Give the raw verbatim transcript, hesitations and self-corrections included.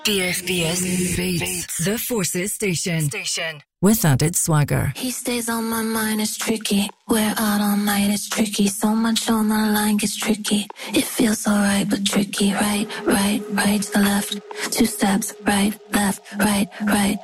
B F B S Beats, the Forces Station. Station. With added swagger. He stays on my mind, it's tricky. We're out all night, it's tricky. So much on the line gets tricky. It feels alright, but tricky. Right, right, right to the left. Two steps, right, left, right, right.